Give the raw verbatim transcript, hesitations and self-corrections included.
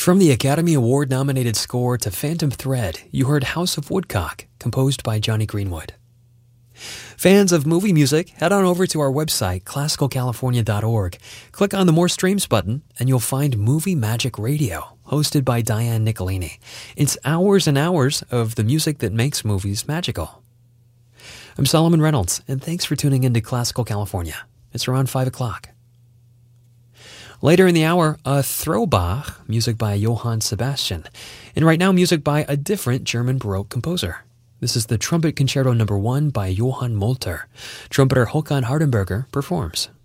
From the Academy Award-nominated score to Phantom Thread, you heard House of Woodcock, composed by Johnny Greenwood. Fans of movie music, head on over to our website, classical california dot org. Click on the More Streams button, and you'll find Movie Magic Radio, hosted by Diane Nicolini. It's hours and hours of the music that makes movies magical. I'm Solomon Reynolds, and thanks for tuning in to Classical California. It's around five o'clock. Later in the hour, a throwbach, music by Johann Sebastian. And right now, music by a different German Baroque composer. This is the Trumpet Concerto Number One by Johann Molter. Trumpeter Håkan Hardenberger performs.